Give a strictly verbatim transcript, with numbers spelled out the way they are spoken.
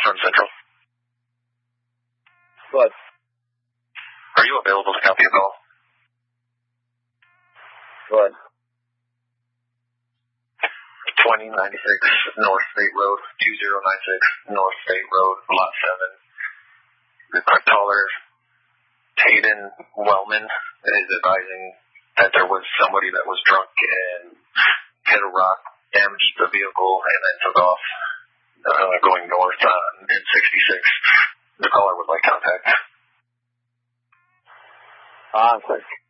from Central. What? Are you available to copy a call? What? twenty ninety-six North State Road, two zero nine six North State Road, Lot seven. The caller, Hayden Wellman, is advising that there was somebody that was drunk and hit a rock, damaged the vehicle, and then took off uh, going north on sixty-six. The caller would like contact. Ah, thanks.